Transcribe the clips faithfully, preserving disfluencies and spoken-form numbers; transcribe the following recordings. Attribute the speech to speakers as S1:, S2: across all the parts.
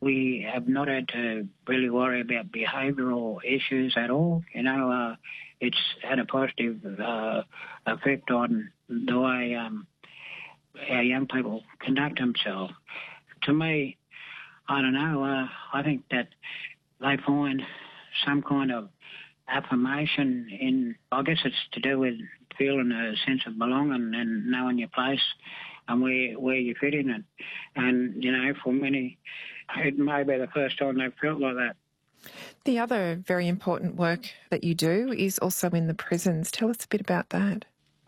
S1: we have not had to really worry about behavioural issues at all. You know, uh, it's had a positive uh, effect on the way um, our young people conduct themselves. To me, I don't know, uh, I think that they find some kind of affirmation in, I guess it's to do with feeling a sense of belonging and knowing your place and where where you fit in it. And, you know, for many, it may be the first time they've felt like that.
S2: The other very important work that you do is also in the prisons. Tell us a bit about that.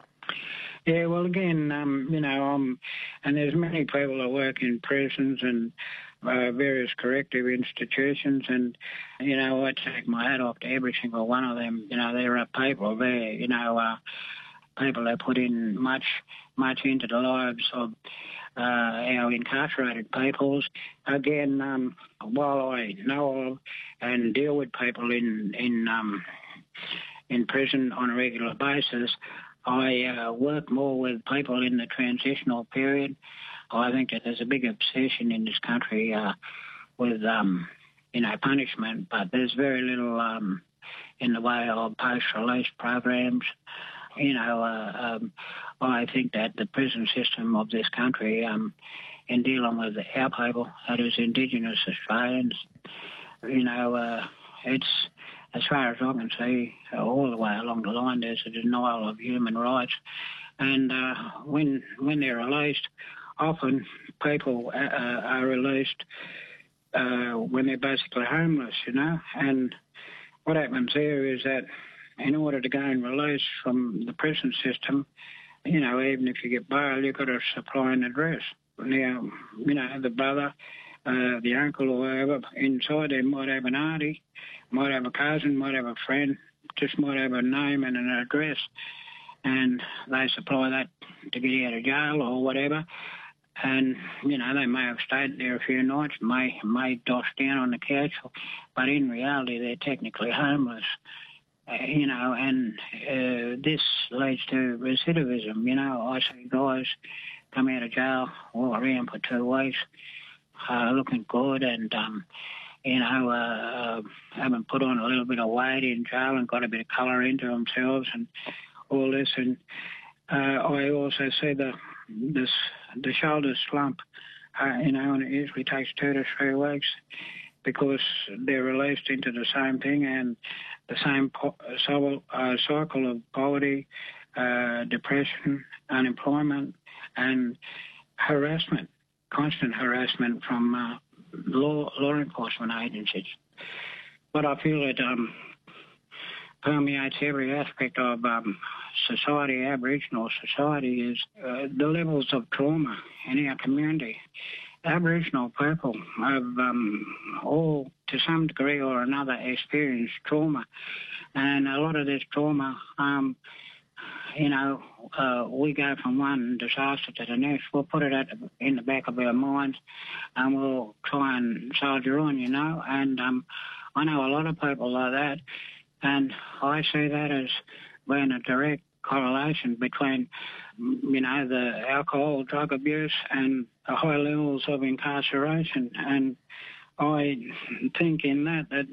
S1: Yeah, well, again, um, you know, um, and there's many people that work in prisons and uh, various corrective institutions, and, you know, I take my hat off to every single one of them. You know, there are people there, you know, uh, people that put in much, much into the lives of uh, our incarcerated peoples. Again, um, while I know of and deal with people in in um, in prison on a regular basis, I uh, work more with people in the transitional period. I think that there's a big obsession in this country uh, with, um, you know, punishment, but there's very little um, in the way of post-release programs. You know, uh, um, I think that the prison system of this country, um, in dealing with our people, that is Indigenous Australians, you know, uh, it's, as far as I can see, all the way along the line, there's a denial of human rights. And uh, when when they're released, often people uh, are released uh, when they're basically homeless, you know. And what happens there is that in order to gain release from the prison system, you know, even if you get bail, you've got to supply an address. Now, you know, the brother, uh, the uncle or whoever inside there might have an auntie, might have a cousin, might have a friend, just might have a name and an address, and they supply that to get out of jail or whatever. And, you know, they may have stayed there a few nights, may, may doss down on the couch, but in reality they're technically homeless. Uh, you know, and uh, this leads to recidivism. You know, I see guys come out of jail, walk around for two weeks, uh, looking good and, um, you know, uh, uh, having put on a little bit of weight in jail and got a bit of colour into themselves and all this. And uh, I also see the this the shoulder slump, uh, you know, and it usually takes two to three weeks because they're released into the same thing and the same po- so, uh, cycle of poverty, uh, depression, unemployment, and harassment, constant harassment from uh, law law enforcement agencies. But I feel it um, permeates every aspect of um, society, Aboriginal society, is uh, the levels of trauma in our community. Aboriginal people have um, all, to some degree or another, experienced trauma. And a lot of this trauma, um, you know, uh, we go from one disaster to the next. We'll put it at the, in the back of our minds and we'll try and soldier on, you know. And um, I know a lot of people like that. And I see that as being a direct correlation between, you know, the alcohol, drug abuse and the high levels of incarceration. And I think in that, that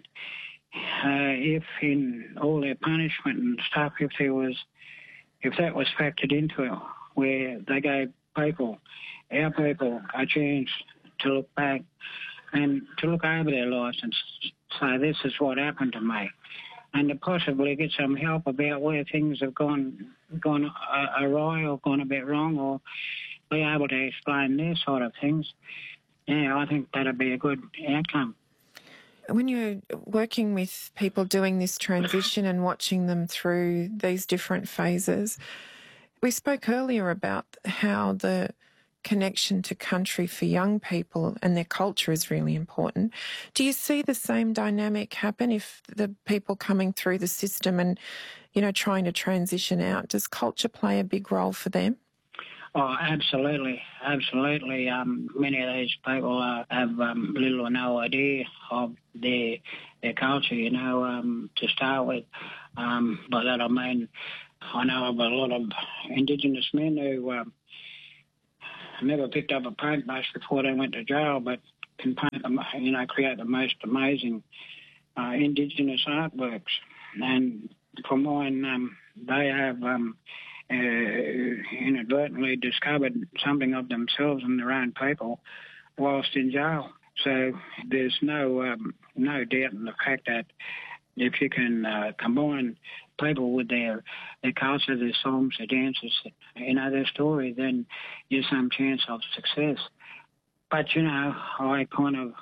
S1: uh, if in all their punishment and stuff, if there was, if that was factored into it, where they gave people, our people, a chance to look back and to look over their lives and say, this is what happened to me, and to possibly get some help about where things have gone gone awry or gone a bit wrong, or be able to explain their side of things. Yeah, I think that'd be a good outcome.
S2: When you're working with people doing this transition and watching them through these different phases, we spoke earlier about how the connection to country for young people and their culture is really important. Do you see the same dynamic happen if the people coming through the system and, you know, trying to transition out? Does culture play a big role for them?
S1: Oh, absolutely, absolutely. Um, many of these people uh, have um, little or no idea of their their culture, you know, um, to start with. Um, by that I mean, I know of a lot of Indigenous men who um, never picked up a paintbrush before they went to jail, but can paint, the, you know, create the most amazing uh, Indigenous artworks. And for mine, um, they have um, uh, inadvertently discovered something of themselves and their own people whilst in jail. So there's no um, no doubt in the fact that if you can uh, combine people with their, their culture, their songs, their dances, you know, their story, then there's some chance of success. But, you know, I kind of,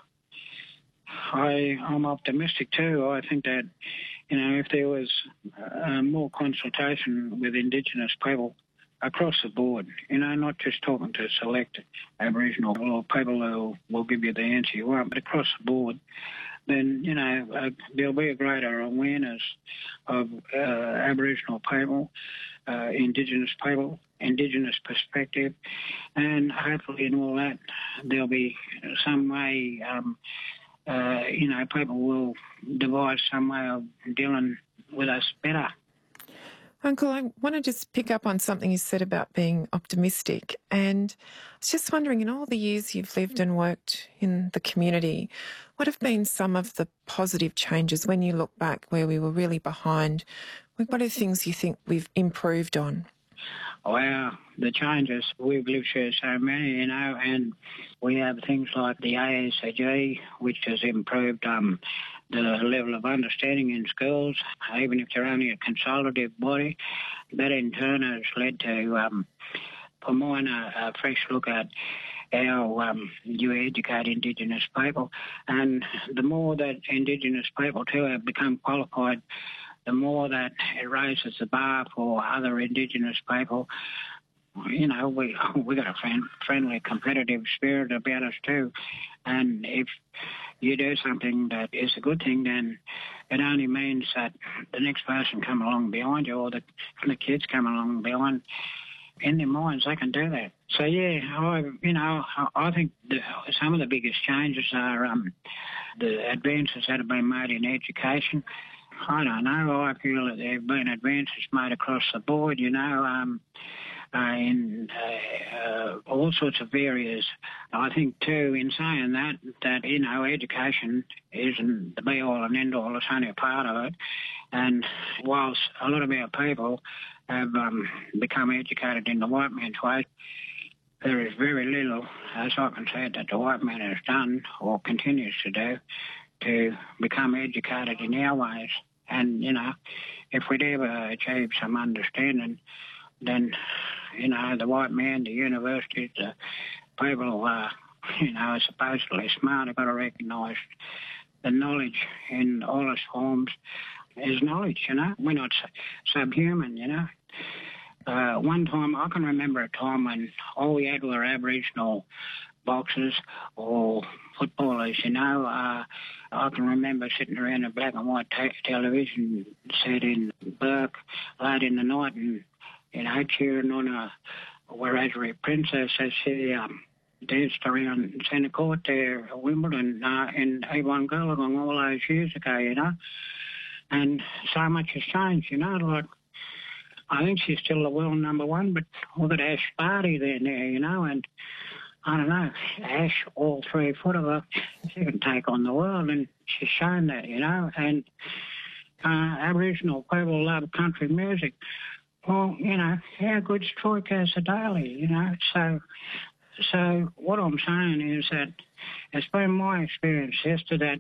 S1: I, I'm optimistic too. I think that, you know, if there was uh, more consultation with Indigenous people across the board, you know, not just talking to select Aboriginal or people who will give you the answer you want, but across the board, then, you know, uh, there'll be a greater awareness of uh, Aboriginal people, uh, Indigenous people, Indigenous perspective, and hopefully in all that there'll be some way, um, uh, you know, people will devise some way of dealing with us better.
S2: Uncle, I want to just pick up on something you said about being optimistic. And I was just wondering, in all the years you've lived and worked in the community, what have been some of the positive changes when you look back where we were really behind? What are the things you think we've improved on?
S1: Wow, the changes. We've lived through so many, you know, and we have things like the A S A G, which has improved um, the level of understanding in schools, even if they're only a consultative body. That in turn has led to, um, for mine, a, a fresh look at how um, you educate Indigenous people. And the more that Indigenous people too have become qualified, the more that it raises the bar for other Indigenous people. You know, we we got a friend, friendly, competitive spirit about us too. And if you do something that is a good thing, then it only means that the next person come along behind you, or the, the kids come along behind, in their minds they can do that. So yeah, I you know I think the, some of the biggest changes are um, the advances that have been made in education. I don't know. I feel that there have been advances made across the board, you know, um, uh, in uh, uh, all sorts of areas. I think, too, in saying that, that, you know, education isn't the be-all and end-all. It's only a part of it. And whilst a lot of our people have um, become educated in the white man's way, there is very little, as I can say, that the white man has done or continues to do to become educated in our ways. And, you know, if we'd ever achieve some understanding, then, you know, the white man, the universities, the people who are, you know, are supposedly smart have got to recognise the knowledge in all its forms is knowledge, you know. We're not subhuman, you know. Uh, one time, I can remember a time when all we had were Aboriginal boxers or footballers, you know. Uh, I can remember sitting around a black and white te- television set in Burke late in the night and, you know, cheering on a Wiradjuri princess as she um, danced around Centre Court there at Wimbledon uh, in Avon Gulligong all those years ago, you know. And so much has changed, you know, like I think she's still the world number one, but look at Ash Barty there now, you know, and I don't know, Ash, all three foot of her, she can take on the world, and she's shown that, you know. And uh, Aboriginal people love country music. Well, you know, how good's Troy Cassar-Daley, you know? So, so what I'm saying is that it's been my experience, Esther, that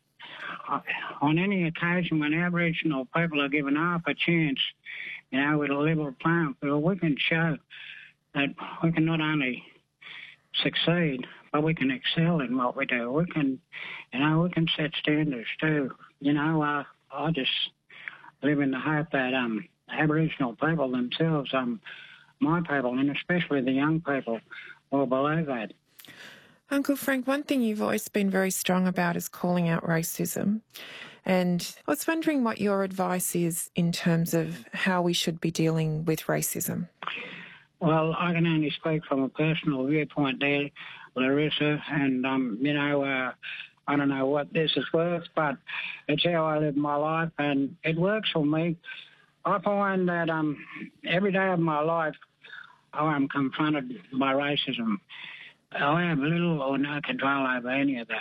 S1: on any occasion when Aboriginal people are given half a chance, you know, with a level playing field, we can show that we can not only succeed, but we can excel in what we do. We can, you know, we can set standards too. You know, uh, I just live in the hope that um, Aboriginal people themselves, um, my people, and especially the young people, will believe that.
S2: Uncle Frank, one thing you've always been very strong about is calling out racism. And I was wondering what your advice is in terms of how we should be dealing with racism.
S1: Well, I can only speak from a personal viewpoint there, Larissa, and, um, you know, uh, I don't know what this is worth, but it's how I live my life, and it works for me. I find that um, every day of my life I am confronted by racism. I have little or no control over any of that.